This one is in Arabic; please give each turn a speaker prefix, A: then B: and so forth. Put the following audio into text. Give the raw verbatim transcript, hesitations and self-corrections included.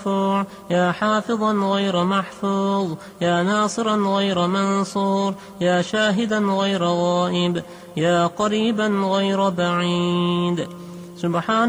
A: مرفوع، يا حافظا غير محفوظ، يا ناصرا غير منصور، يا شاهدا غير غائب، يا قريبا غير بعيد. سبحان